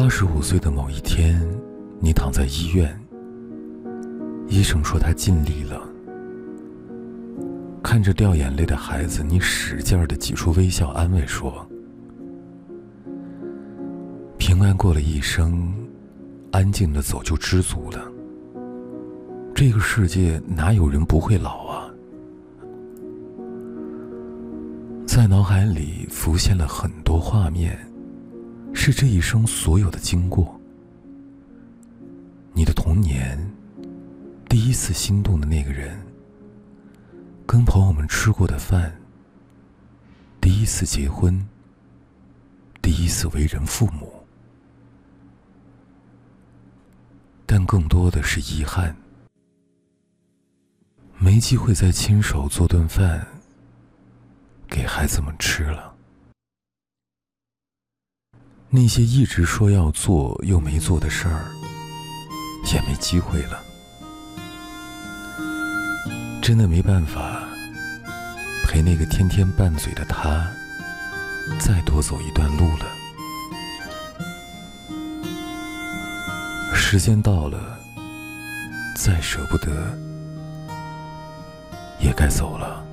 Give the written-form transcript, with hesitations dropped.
85岁的某一天，你躺在医院，医生说他尽力了。看着掉眼泪的孩子，你使劲地挤出微笑，安慰说：平安过了一生，安静地走就知足了。这个世界哪有人不会老啊？在脑海里浮现了很多画面，是这一生所有的经过。你的童年，第一次心动的那个人，跟朋友们吃过的饭，第一次结婚，第一次为人父母。但更多的是遗憾，没机会再亲手做顿饭给孩子们吃了。那些一直说要做又没做的事儿，也没机会了。真的没办法陪那个天天拌嘴的他再多走一段路了。时间到了，再舍不得也该走了。